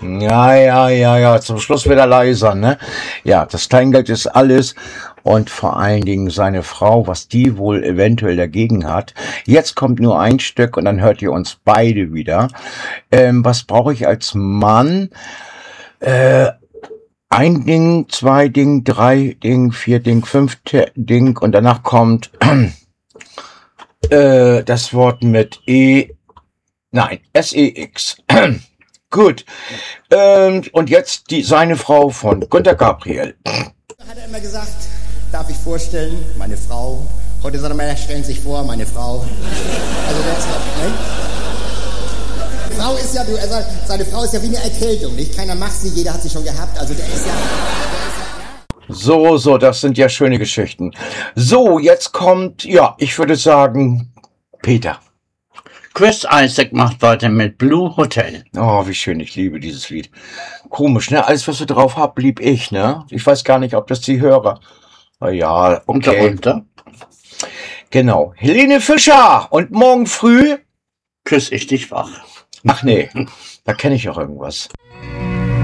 Ja. Zum Schluss wieder leiser, ne? Ja, das Kleingeld ist alles. Und vor allen Dingen seine Frau, was die wohl eventuell dagegen hat. Jetzt kommt nur ein Stück und dann hört ihr uns beide wieder. Was brauche ich als Mann? Ein Ding, zwei Ding, drei Ding, vier Ding, fünf Ding und danach kommt das Wort mit SEX. Gut. Und jetzt seine Frau von Günter Gabriel. Hat er immer gesagt, darf ich vorstellen, meine Frau. Heute sagt er mal, stellen Sie sich vor, meine Frau. Also der ist ne? Frau ist ja, seine Frau ist ja wie eine Erkältung, nicht? Keiner macht sie, jeder hat sie schon gehabt. Also der ist ja. So, das sind ja schöne Geschichten. So, jetzt kommt, ich würde sagen, Peter. Chris Isaak macht weiter mit Blue Hotel. Oh, wie schön, ich liebe dieses Lied. Komisch, ne? Alles, was du drauf habt, lieb ich, ne? Ich weiß gar nicht, ob das die Hörer. Ja, okay. Unter. Genau. Helene Fischer und morgen früh küss ich dich wach. Ach nee, da kenne ich auch irgendwas.